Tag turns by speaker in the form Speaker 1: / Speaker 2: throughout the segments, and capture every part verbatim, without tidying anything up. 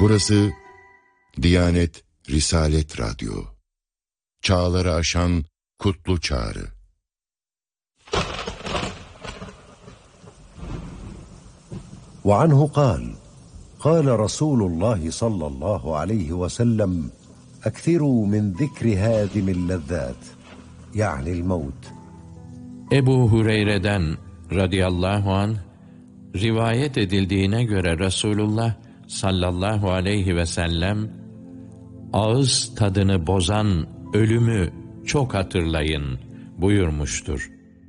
Speaker 1: Burası Diyanet Risalet Radyo. Çağları aşan kutlu çağrı.
Speaker 2: وعنه قال قال رسول الله صلى الله عليه وسلم أكثروا من ذكر هادم اللذات يعني الموت.
Speaker 3: Ebu Hureyre'den radıyallahu anh rivayet edildiğine göre Resulullah sallallahu aleyhi ve sellem ağız tadını bozan ölümü çok hatırlayın buyurmuştur.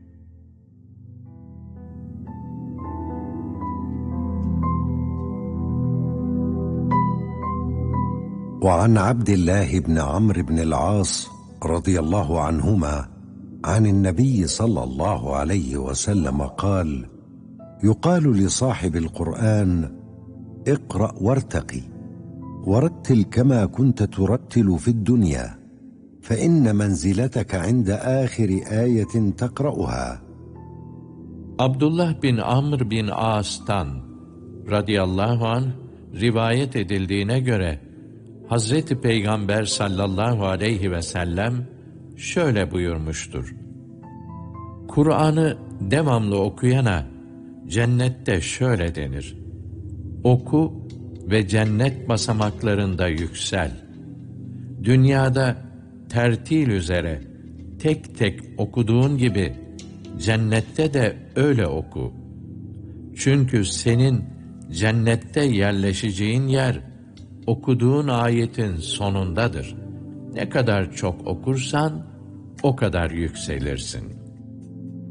Speaker 2: وعن عبد الله بن عمرو بن العاص رضي الله عنهما عن النبي صلى الله عليه وسلم قال يقال لصاحب القرآن اقرأ وارتقي ورتل كما كنت ترتل في الدنيا فإن منزلتك عند آخر آية تقرأها.
Speaker 3: Abdullah bin Amr bin As'tan radıyallahu anh rivayet edildiğine göre Hazreti Peygamber sallallahu aleyhi ve sellem şöyle buyurmuştur: Kur'an'ı devamlı okuyana cennette şöyle denir: Oku ve cennet basamaklarında yüksel. Dünyada tertil üzere tek tek okuduğun gibi cennette de öyle oku. Çünkü senin cennette yerleşeceğin yer okuduğun ayetin sonundadır. Ne kadar çok okursan o kadar yükselirsin.